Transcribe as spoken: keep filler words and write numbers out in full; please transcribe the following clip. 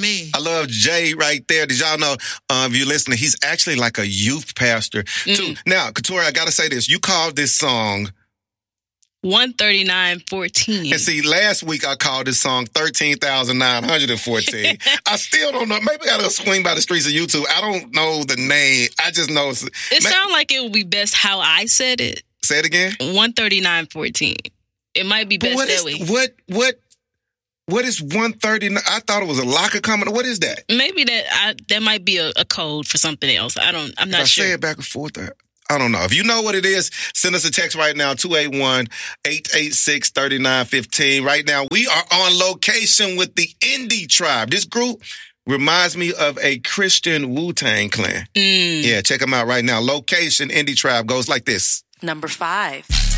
me. I love Jay right there. Did y'all know, uh, if you're listening, he's actually like a youth pastor, mm. too. Now, Katori, I got to say this. You called this song one thirty-nine fourteen. And see, last week I called this song thirteen thousand nine hundred fourteen. I still don't know. Maybe I got to swing by the streets of YouTube. I don't know the name. I just know. It's, it sounds like it would be best how I said it. Say it again. one thirty-nine fourteen. It might be best what that is, way. What, what, what is one thirty-nine? I thought it was a locker coming. What is that? Maybe that I, that might be a, a code for something else. I don't, I'm not if I sure. I say it back and forth. I don't know. If you know what it is, send us a text right now, two eight one, eight eight six, three nine one five. Right now, we are on location with the Indie Tribe. This group reminds me of a Christian Wu-Tang Clan. Mm. Yeah, check them out right now. Location, Indie Tribe goes like this. Number five.